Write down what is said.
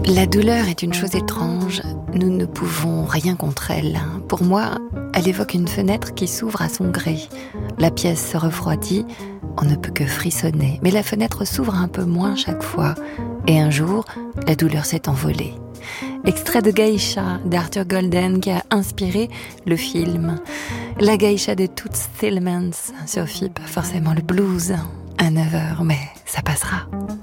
La douleur est une chose étrange, nous ne pouvons rien contre elle. Pour moi, elle évoque une fenêtre qui s'ouvre à son gré. La pièce se refroidit, on ne peut que frissonner, mais la fenêtre s'ouvre un peu moins chaque fois. Et un jour, la douleur s'est envolée. Extrait de Geisha d'Arthur Golden qui a inspiré le film. La Geisha de Toots Thielemans, Sophie, pas forcément le blues, à 9h, mais ça passera.